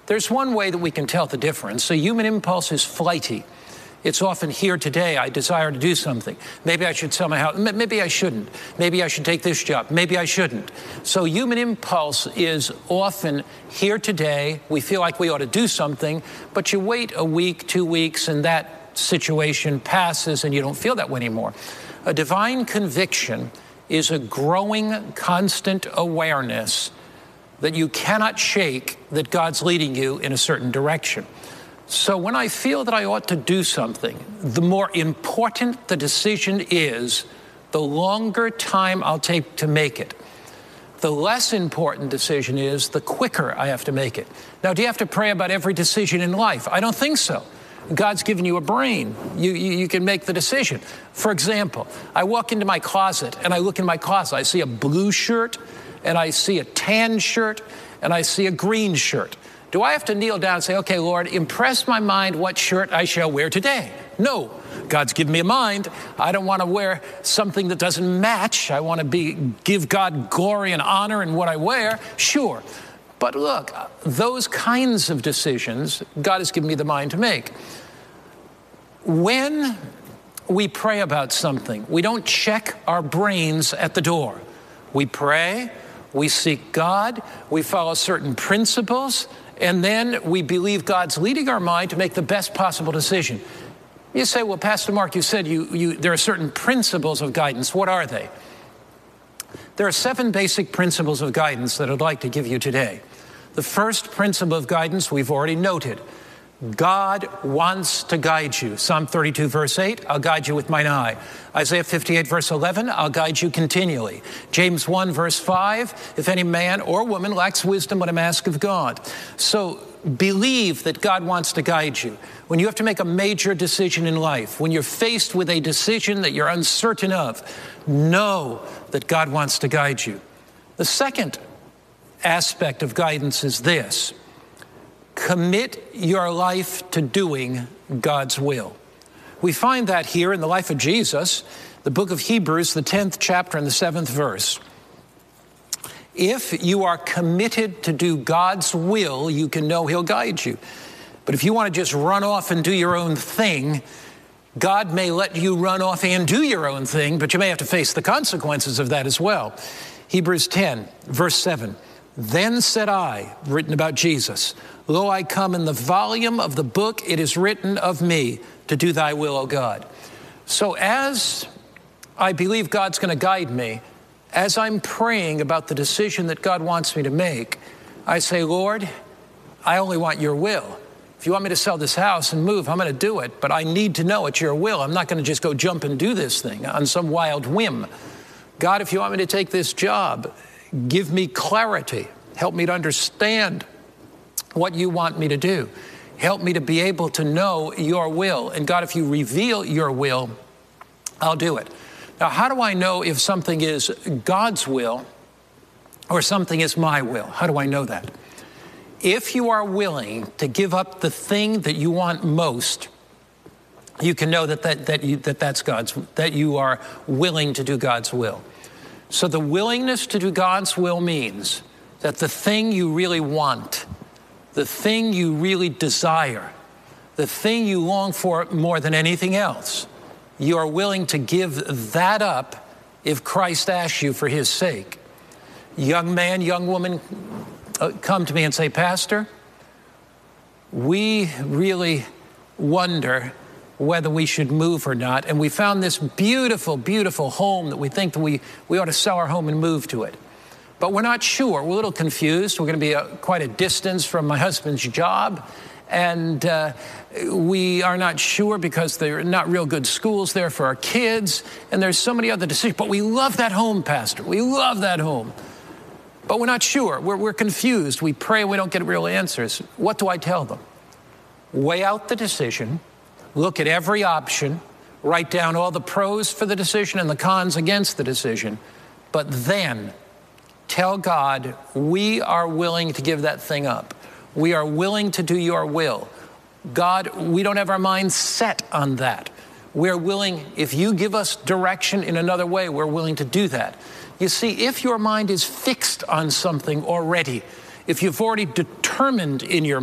There's one way that we can tell the difference. The human impulse is flighty. It's often here today, I desire to do something. Maybe I should sell my house. Maybe I shouldn't. Maybe I should take this job. Maybe I shouldn't. So human impulse is often here today. We feel like we ought to do something, but you wait a week, 2 weeks, and that situation passes and you don't feel that way anymore. A divine conviction is a growing, constant awareness that you cannot shake that God's leading you in a certain direction. So when I feel that I ought to do something, the more important the decision is, the longer time I'll take to make it. The less important decision is, the quicker I have to make it. Now, do you have to pray about every decision in life? I don't think so. God's given you a brain. You can make the decision. For example, I walk into my closet and I look in my closet. I see a blue shirt and I see a tan shirt and I see a green shirt. Do I have to kneel down and say, okay, Lord, impress my mind what shirt I shall wear today? No. God's given me a mind. I don't want to wear something that doesn't match. I want to give God glory and honor in what I wear. Sure. But look, those kinds of decisions, God has given me the mind to make. When we pray about something, we don't check our brains at the door. We pray, we seek God, we follow certain principles, and then we believe God's leading our mind to make the best possible decision. You say, well, Pastor Mark, you said there are certain principles of guidance. What are they? There are 7 basic principles of guidance that I'd like to give you today. The first principle of guidance we've already noted. God wants to guide you. Psalm 32, verse 8, I'll guide you with mine eye. Isaiah 58, verse 11, I'll guide you continually. James 1, verse 5, if any man or woman lacks wisdom, let him ask of God. So believe that God wants to guide you. When you have to make a major decision in life, when you're faced with a decision that you're uncertain of, know that God wants to guide you. The second aspect of guidance is this. Commit your life to doing God's will. We find that here in the life of Jesus, the book of Hebrews, the 10th chapter and the 7th verse. If you are committed to do God's will, you can know he'll guide you. But if you want to just run off and do your own thing, God may let you run off and do your own thing, but you may have to face the consequences of that as well. Hebrews 10, verse 7. Then said I, written about Jesus, lo, I come in the volume of the book, it is written of me to do thy will, O God. So as I believe God's going to guide me, as I'm praying about the decision that God wants me to make, I say, Lord, I only want your will. If you want me to sell this house and move, I'm going to do it, but I need to know it's your will. I'm not going to just go jump and do this thing on some wild whim. God, if you want me to take this job, give me clarity. Help me to understand what you want me to do. Help me to be able to know your will. And God, if you reveal your will, I'll do it. Now, how do I know if something is God's will or something is my will? How do I know that? If you are willing to give up the thing that you want most, you can know that's God's, that you are willing to do God's will. So the willingness to do God's will means that the thing you really want, the thing you really desire, the thing you long for more than anything else, you are willing to give that up if Christ asks you for his sake. Young man, young woman come to me and say, Pastor, we really wonder whether we should move or not. And we found this beautiful, beautiful home that we think that we ought to sell our home and move to it. But we're not sure. We're a little confused. We're going to be quite a distance from my husband's job. And we are not sure because there are not real good schools there for our kids. And there's so many other decisions. But we love that home, Pastor. We love that home. But we're not sure. We're confused. We pray. We don't get real answers. What do I tell them? Weigh out the decision. Look at every option. Write down all the pros for the decision and the cons against the decision. But then tell God, we are willing to give that thing up. We are willing to do your will. God, we don't have our minds set on that. We're willing, if you give us direction in another way, we're willing to do that. You see, if your mind is fixed on something already, if you've already determined in your